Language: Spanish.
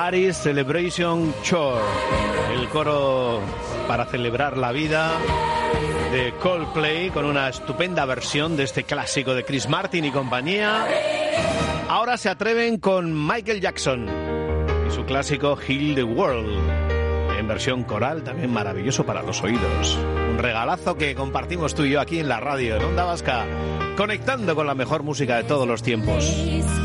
Paris Celebration Tour, el coro para celebrar la vida de Coldplay, con una estupenda versión de este clásico de Chris Martin y compañía. Ahora se atreven con Michael Jackson y su clásico Heal the World, en versión coral, también maravilloso para los oídos. Un regalazo que compartimos tú y yo aquí en la radio, en Onda Vasca, conectando con la mejor música de todos los tiempos.